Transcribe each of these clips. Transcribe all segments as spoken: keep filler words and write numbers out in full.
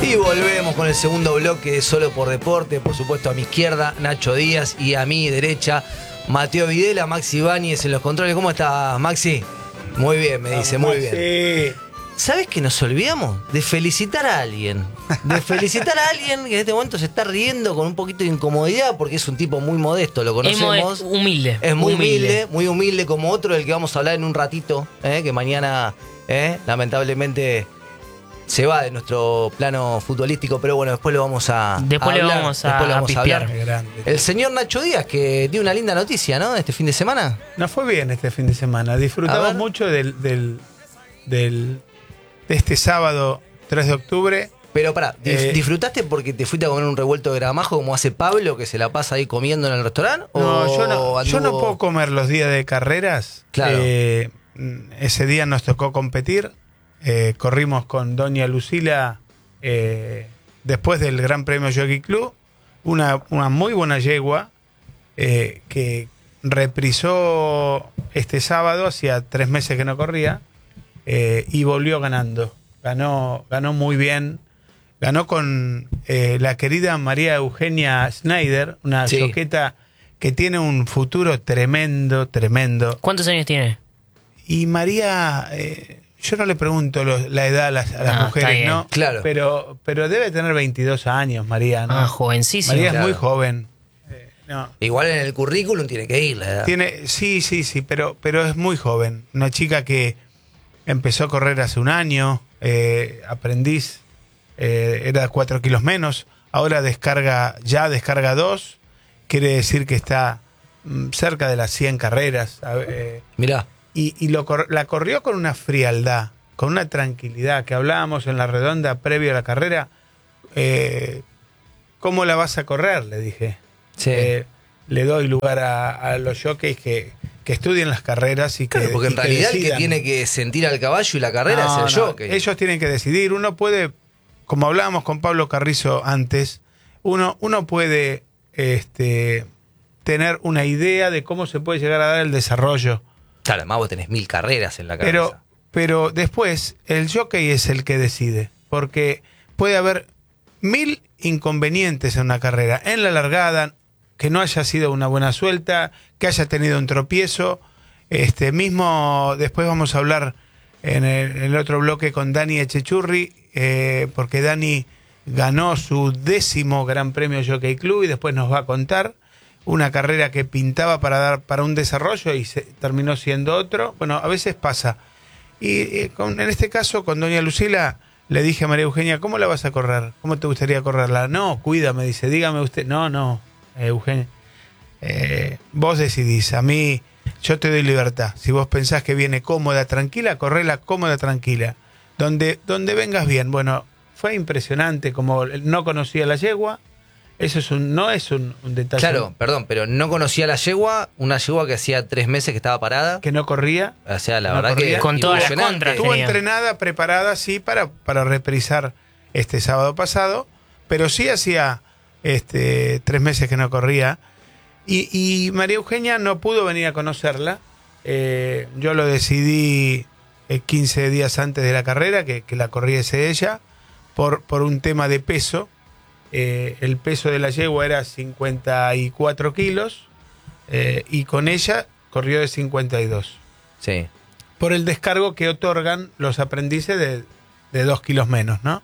Y volvemos con el segundo bloque de Solo por Deporte. Por supuesto, a mi izquierda, Nacho Díaz. Y a mi derecha, Mateo Videla, Maxi Báñez en los controles. ¿Cómo estás, Maxi? Muy bien, me dice, muy bien. Sí. ¿Sabes que nos olvidamos? De felicitar a alguien. De felicitar a alguien que en este momento se está riendo con un poquito de incomodidad porque es un tipo muy modesto, lo conocemos. Es humilde. Es muy humilde, humilde, muy humilde como otro del que vamos a hablar en un ratito, ¿eh? Que mañana, ¿eh? lamentablemente, se va de nuestro plano futbolístico, pero bueno, después lo vamos a Después a le hablar, vamos a, después lo vamos a hablar. Grande. El señor Nacho Díaz, que dio una linda noticia, ¿no? Este fin de semana. Nos fue bien este fin de semana. Disfrutamos mucho del, del, del de este sábado tres de octubre. Pero pará, Eh, ¿disfrutaste porque te fuiste a comer un revuelto de gramajo como hace Pablo, que se la pasa ahí comiendo en el restaurante? No, ¿O yo no, yo no anduvo- puedo comer los días de carreras. Claro. Eh, ese día nos tocó competir. Eh, corrimos con Doña Lucila eh, después del Gran Premio Jockey Club. Una, una muy buena yegua eh, que reprisó este sábado, hacía tres meses que no corría, eh, y volvió ganando. Ganó, ganó muy bien. Ganó con eh, la querida María Eugenia Schneider, una Sí. joqueta que tiene un futuro tremendo, tremendo. ¿Cuántos años tiene? Y María, eh, yo no le pregunto lo- la edad a las, a las Ah, está mujeres, bien. ¿no? Claro. Pero, pero debe tener veintidós años, María, ¿no? Ah, jovencísimo. María es claro. muy joven. Eh, no. Igual en el currículum tiene que ir la edad. Tiene, sí, sí, sí, pero, pero es muy joven. Una chica que empezó a correr hace un año, eh, aprendiz, eh, era cuatro kilos menos, ahora descarga, ya descarga dos, quiere decir que está mm, cerca de las cien carreras. a- eh, Mirá. y y lo cor- la corrió con una frialdad, con una tranquilidad, que hablábamos en la redonda previo a la carrera. Eh, ¿Cómo la vas a correr? Le dije. Sí. Eh, le doy lugar a, a los jockeys que, que estudien las carreras y que Claro, porque en y que realidad el que decidan. tiene que sentir al caballo y la carrera No, es el no, jockey. ellos tienen que decidir. Uno puede, como hablábamos con Pablo Carrizo antes, uno, uno puede este, tener una idea de cómo se puede llegar a dar el desarrollo. Claro, además vos tenés mil carreras en la cabeza. Pero, pero después el jockey es el que decide, porque puede haber mil inconvenientes en una carrera, en la largada, que no haya sido una buena suelta, que haya tenido un tropiezo. Este mismo, después vamos a hablar en el, en el otro bloque con Dani Echechurri, eh, porque Dani ganó su décimo Gran Premio Jockey Club y después nos va a contar una carrera que pintaba para dar para un desarrollo y se, terminó siendo otro. Bueno, a veces pasa. Y, y con, en este caso, con Doña Lucila, le dije a María Eugenia, ¿cómo la vas a correr? ¿Cómo te gustaría correrla? No, cuida, me dice, dígame usted. No, no, eh, Eugenia, eh, vos decidís. A mí, yo te doy libertad. Si vos pensás que viene cómoda, tranquila, correla cómoda, tranquila. Donde, donde vengas bien. Bueno, fue impresionante, como no conocía la yegua. Eso es un, no es un, un detalle. Claro, perdón, pero no conocía la yegua, una yegua que hacía tres meses que estaba parada. Que no corría. O sea, la No verdad corría. que... Con todas las impresionante. contras. Estuvo Tenía. entrenada, preparada, sí, para, para reprisar este sábado pasado, pero sí hacía este, tres meses que no corría. Y, y María Eugenia no pudo venir a conocerla. Eh, yo lo decidí eh, quince días antes de la carrera, que, que la corriese ella, por, por un tema de peso. Eh, el peso de la yegua era cincuenta y cuatro kilos eh, y con ella corrió de cincuenta y dos. Sí. Por el descargo que otorgan los aprendices de, de dos kilos menos, ¿no?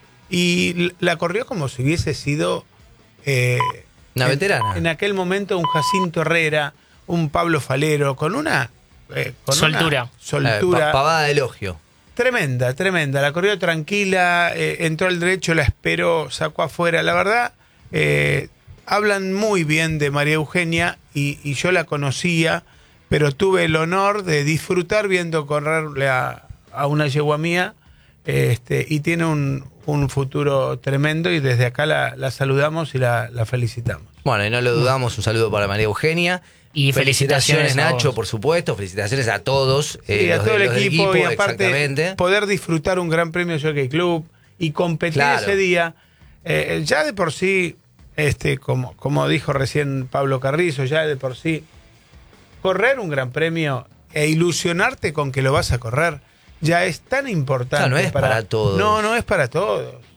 Y l- la corrió como si hubiese sido... eh, Una en- veterana. En aquel momento un Jacinto Herrera, un Pablo Falero, con una... eh, con Soltura. una Eh, soltura pa- pavada de elogio. tremenda, tremenda. La corrió tranquila, eh, entró al derecho, la esperó, sacó afuera. La verdad, eh, hablan muy bien de María Eugenia y, y yo la conocía, pero tuve el honor de disfrutar viendo correrle a, a una yegua mía, este, y tiene un, un futuro tremendo y desde acá la, la saludamos y la, la felicitamos. Bueno, y no lo dudamos, un saludo para María Eugenia. Y felicitaciones a Nacho, vos. por supuesto. Felicitaciones a todos. Sí, eh, a los todo de- el los del equipo, y aparte exactamente. poder disfrutar un Gran Premio Jockey Club y competir Claro. ese día, eh, ya de por sí, este, como, como dijo recién Pablo Carrizo, ya de por sí, correr un Gran Premio e ilusionarte con que lo vas a correr, ya es tan importante. Claro, no es para todos. No, no es para todos.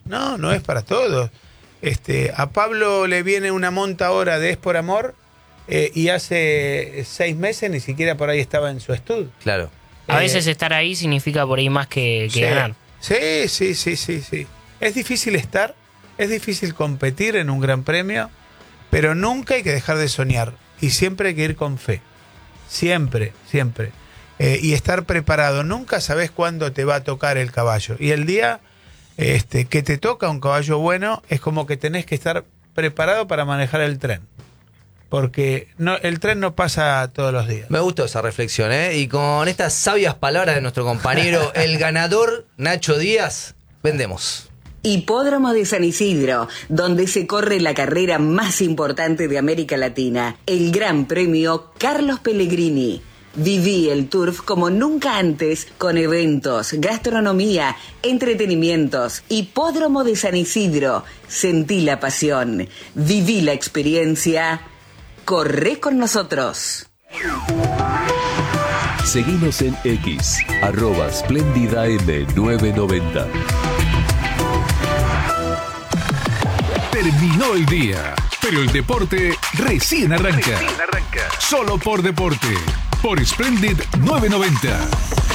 No, no es para todos. Este, a Pablo le viene una monta ahora de Es por Amor eh, y hace seis meses ni siquiera por ahí estaba en su estudio. Claro. A Eh, veces estar ahí significa por ahí más que, que sí, ganar. Sí, sí, sí, sí, sí. Es difícil estar, es difícil competir en un gran premio, pero nunca hay que dejar de soñar y siempre hay que ir con fe. Siempre, siempre. Eh, y estar preparado. Nunca sabes cuándo te va a tocar el caballo. Y el día este, que te toca un caballo bueno es como que tenés que estar preparado para manejar el tren. Porque no, el tren no pasa todos los días. Me gustó esa reflexión, ¿eh? Y con estas sabias palabras de nuestro compañero, el ganador, Nacho Díaz, vendemos. Hipódromo de San Isidro, donde se corre la carrera más importante de América Latina, el Gran Premio Carlos Pellegrini. Viví el Turf como nunca antes, con eventos, gastronomía, entretenimientos. Hipódromo de San Isidro, sentí la pasión, viví la experiencia. Corre con nosotros. Seguinos en X, arroba Spléndida M novecientos noventa. Terminó el día, pero el deporte recién arranca. Recién arranca. Solo por deporte, por Splendid novecientos noventa.